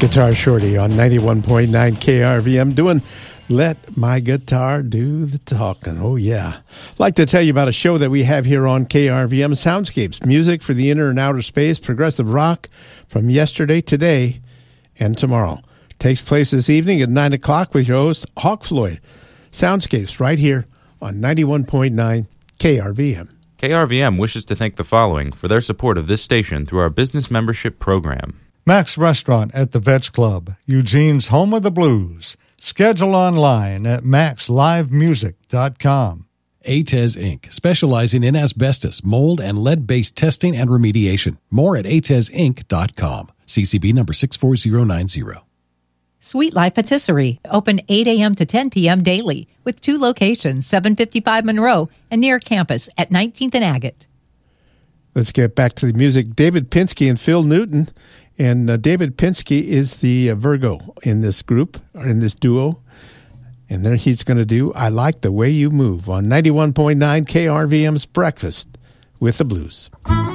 Guitar Shorty on 91.9 KRVM doing Let My Guitar Do the Talking. Oh, yeah. I'd like to tell you about a show that we have here on KRVM, Soundscapes, music for the inner and outer space, progressive rock from yesterday, today, and tomorrow. Takes place this evening at 9 o'clock with your host, Hawk Floyd. Soundscapes right here on 91.9 KRVM. KRVM wishes to thank the following for their support of this station through our business membership program. Max Restaurant at the Vets Club, Eugene's home of the blues. Schedule online at maxlivemusic.com. ATES Inc., specializing in asbestos, mold, and lead-based testing and remediation. More at atesinc.com. CCB number 64090. Sweet Life Patisserie, open 8 a.m. to 10 p.m. daily, with 2 locations, 755 Monroe and near campus at 19th and Agate. Let's get back to the music. David Pinsky and Phil Newton. And David Pinsky is the Virgo in this group, or in this duo. And there he's going to do I Like the Way You Move on 91.9 KRVM's Breakfast with the Blues.